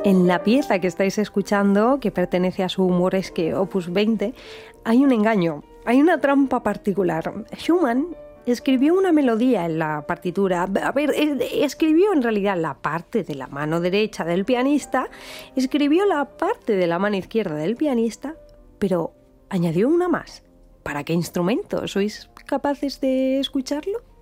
En la pieza que estáis escuchando, que pertenece a su Humoresque Opus 20, hay un engaño, hay una trampa particular. Schumann escribió una melodía en la partitura. A ver, escribió en realidad la parte de la mano derecha del pianista, escribió la parte de la mano izquierda del pianista, pero añadió una más. ¿Para qué instrumento? ¿Sois capaces de escucharlo?